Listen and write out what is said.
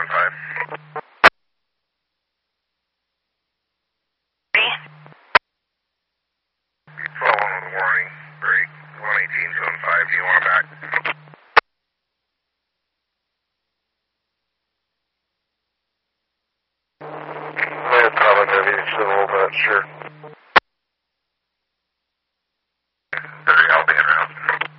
Following with warning, break 118.75, do you want it back? Probably maybe just a little bit, sure.